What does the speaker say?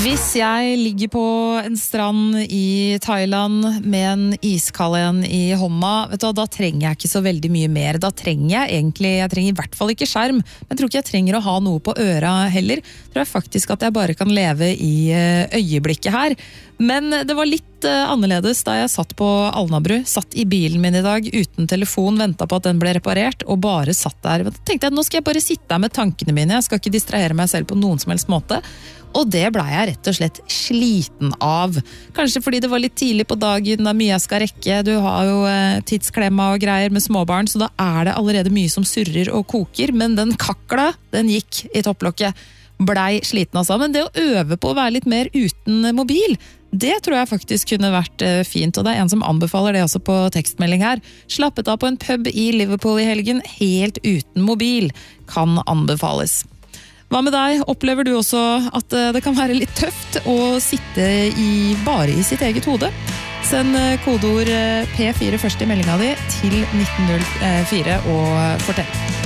Hvis jeg ligger på en strand i Thailand med en iskald en i hånda, vet du, da trenger jeg ikke så veldig mye mer. Da trenger jeg trenger i hvert fall ikke skjerm, men jeg tror ikke jeg trenger å ha noe på øra heller. Jeg tror faktisk at jeg bare kan leve i øyeblikket her. Men det var litt annerledes da jeg satt på Alnabru, satt i bilen min i dag uten telefon, ventet på at den ble reparert, og bare satt der. Da tenkte jeg, nå skal jeg bare sitte der med tankene mine, jeg skal ikke distrahere meg selv på noen som helst måte. Og det ble jeg rett og slett sliten av. Kanskje fordi det var litt tidlig på dagen, det er mye jeg skal rekke, du har jo tidsklemma og greier med småbarn, så da er det allerede mye som surrer og koker, men den kakla, den gikk i topplokket. Blei sliten altså, men det å øve på å være litt mer uten mobil, det tror jeg faktisk kunne vært fint, og det er en som anbefaler det også på tekstmelding her. Slappet av på en pub i Liverpool i helgen, helt uten mobil, kan anbefales. Hva med deg? Opplever du også at det kan være litt tøft å sitte bare i sitt eget hode? Send kodeord P4 først i meldinga di til 1904 og fortell.